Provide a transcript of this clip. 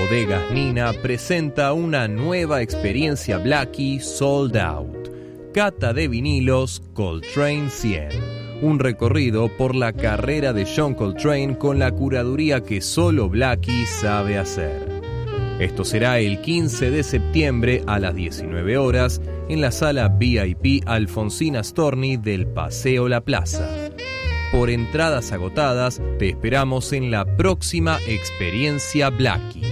Bodegas Nina presenta una nueva experiencia Blackie Sold Out. Cata de vinilos Coltrane 100. Un recorrido por la carrera de John Coltrane con la curaduría que solo Blackie sabe hacer. Esto será el 15 de septiembre a las 19 horas en la sala VIP Alfonsina Storni del Paseo La Plaza. Por entradas agotadas, te esperamos en la próxima experiencia Blackie.